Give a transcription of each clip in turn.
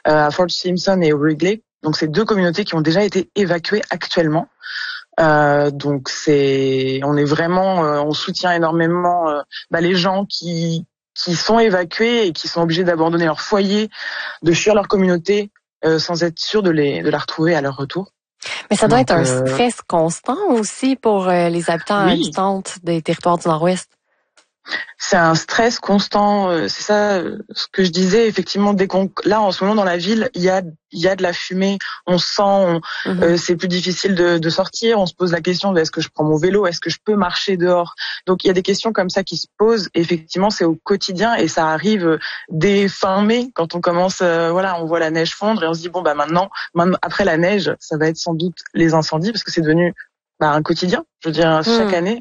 à Fort Simpson et Wrigley. Donc c'est 2 communautés qui ont déjà été évacuées actuellement. Donc on est vraiment, on soutient énormément les gens qui sont évacués et qui sont obligés d'abandonner leur foyer, de fuir leur communauté sans être sûrs de la retrouver à leur retour. Mais ça doit être un stress constant aussi pour les habitants et habitantes des territoires du Nord-Ouest. C'est un stress constant, c'est ça ce que je disais, effectivement, là en ce moment dans la ville, il y a de la fumée, on sent, c'est plus difficile de sortir, on se pose la question de est-ce que je prends mon vélo, est-ce que je peux marcher dehors. Donc il y a des questions comme ça qui se posent, et effectivement c'est au quotidien et ça arrive dès fin mai quand on commence, on voit la neige fondre et on se dit maintenant après la neige, ça va être sans doute les incendies parce que c'est devenu un quotidien. Je veux dire, chaque année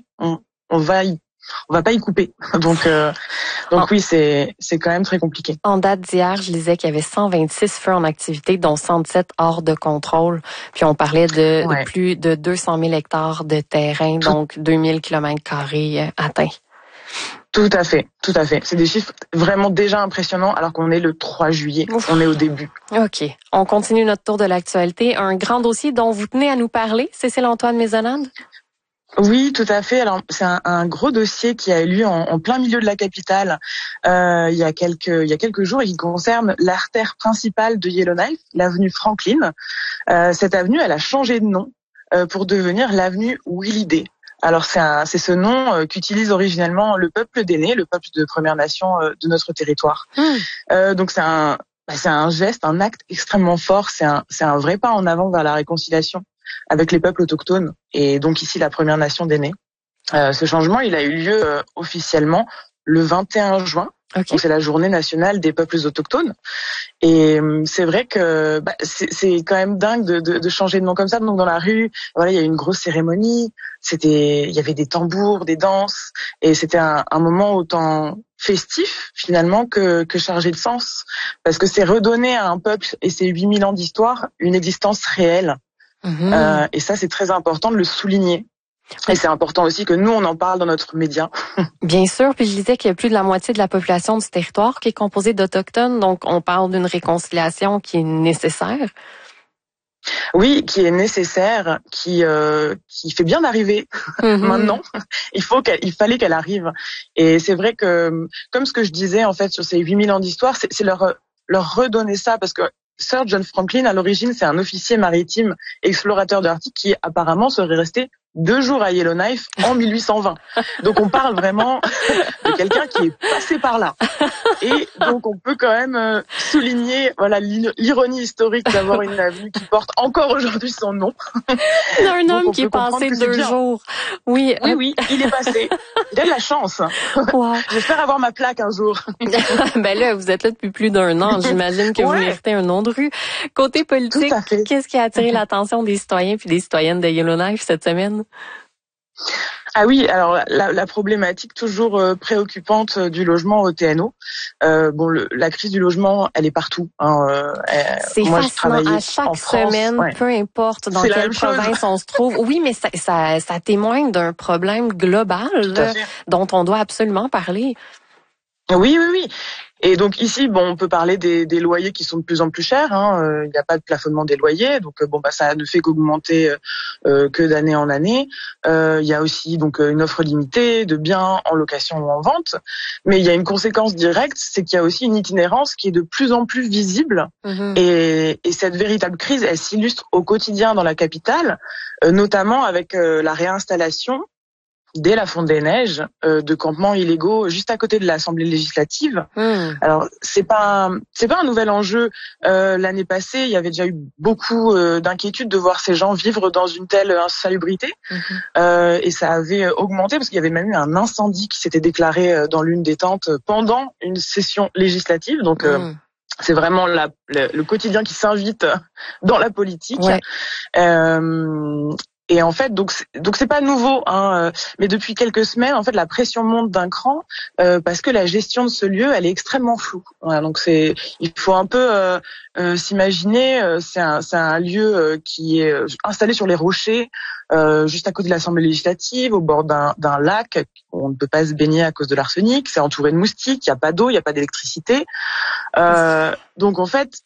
on va pas y couper. Donc oui, c'est quand même très compliqué. En date d'hier, je lisais qu'il y avait 126 feux en activité, dont 117 hors de contrôle. Puis on parlait de plus de 200 000 hectares de terrain, donc 2000 km² atteints. Tout à fait. C'est des chiffres vraiment déjà impressionnants alors qu'on est le 3 juillet. Ouf. On est au début. OK. On continue notre tour de l'actualité. Un grand dossier dont vous tenez à nous parler, Cécile-Antoine Maisonnade? Oui, tout à fait. Alors c'est un gros dossier qui a eu lieu en plein milieu de la capitale il y a quelques jours et qui concerne l'artère principale de Yellowknife, l'avenue Franklin. Cette avenue, elle a changé de nom pour devenir l'avenue Willie Day. Alors c'est ce nom qu'utilise originellement le peuple d'Aîné, le peuple de Première Nation de notre territoire. Donc c'est un geste, un acte extrêmement fort. C'est un vrai pas en avant vers la réconciliation avec les peuples autochtones et donc ici la Première Nation d'Aîné. Ce changement, il a eu lieu officiellement le 21 juin. Okay. Donc c'est la journée nationale des peuples autochtones. Et c'est vrai que c'est quand même dingue de changer de nom comme ça. Donc dans la rue, il y a eu une grosse cérémonie. Il y avait des tambours, des danses, et c'était un moment autant festif finalement que chargé de sens, parce que c'est redonner à un peuple et ses 8000 ans d'histoire une existence réelle. Et ça, c'est très important de le souligner. Et c'est important aussi que nous, on en parle dans notre média. Bien sûr, puis je disais qu'il y a plus de la moitié de la population du territoire qui est composée d'Autochtones, donc on parle d'une réconciliation qui est nécessaire. Oui, qui est nécessaire, qui fait bien d'arriver maintenant. Il fallait qu'elle arrive. Et c'est vrai que, comme ce que je disais en fait sur ces 8000 ans d'histoire, c'est leur redonner ça, parce que Sir John Franklin, à l'origine, c'est un officier maritime explorateur de l'Arctique qui apparemment serait resté 2 jours à Yellowknife en 1820. Donc on parle vraiment de quelqu'un qui est passé par là. Et donc on peut quand même souligner l'ironie historique d'avoir une avenue qui porte encore aujourd'hui son nom. Un homme qui est passé 2 jours. Oui, il est passé. Il a de la chance. Wow. J'espère avoir ma plaque un jour. Là, vous êtes là depuis plus d'1 an. J'imagine que vous méritez un nom de rue. Côté politique, qu'est-ce qui a attiré l'attention des citoyens puis des citoyennes de Yellowknife cette semaine? Ah oui, alors la problématique toujours préoccupante du logement au TNO. La crise du logement, elle est partout. C'est fascinant. À chaque semaine, peu importe dans quelle province on se trouve. Oui, mais ça témoigne d'un problème global dont on doit absolument parler. Oui. Et donc ici, on peut parler des loyers qui sont de plus en plus chers. Il n'y a pas de plafonnement des loyers, donc ça ne fait qu'augmenter que d'année en année. Il y a aussi donc une offre limitée de biens en location ou en vente, mais il y a une conséquence directe, c'est qu'il y a aussi une itinérance qui est de plus en plus visible. Et cette véritable crise, elle s'illustre au quotidien dans la capitale, notamment avec la réinstallation dès la fonte des neiges, de campements illégaux juste à côté de l'Assemblée législative. Alors c'est pas un nouvel enjeu. L'année passée, il y avait déjà eu beaucoup d'inquiétudes de voir ces gens vivre dans une telle insalubrité, et ça avait augmenté parce qu'il y avait même eu un incendie qui s'était déclaré dans l'une des tentes pendant une session législative. Donc c'est vraiment le quotidien qui s'invite dans la politique. Et en fait, donc c'est pas nouveau, mais depuis quelques semaines, en fait, la pression monte d'un cran parce que la gestion de ce lieu, elle est extrêmement floue. Voilà, donc il faut un peu s'imaginer, c'est un lieu qui est installé sur les rochers, juste à côté de l'Assemblée législative, au bord d'un lac où on ne peut pas se baigner à cause de l'arsenic. C'est entouré de moustiques, il y a pas d'eau, il y a pas d'électricité. Donc en fait,